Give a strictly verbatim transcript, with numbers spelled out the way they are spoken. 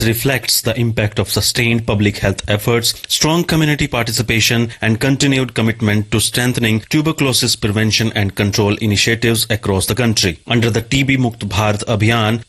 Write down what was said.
reflects the impact of sustained public health efforts, strong community participation, and continued commitment to strengthening tuberculosis prevention and control initiatives across the country. Under the T B Mukt Bharat Abhiyan,